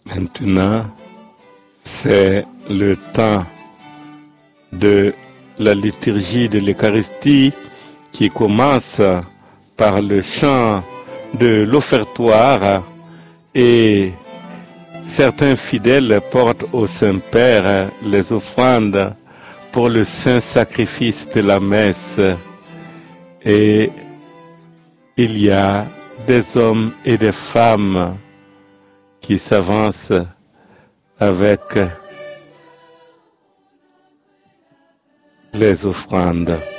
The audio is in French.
Maintenant, c'est le temps de la liturgie de l'Eucharistie qui commence par le chant de l'offertoire et certains fidèles portent au Saint-Père les offrandes pour le saint sacrifice de la messe. Et il y a des hommes et des femmes qui s'avancent avec les offrandes.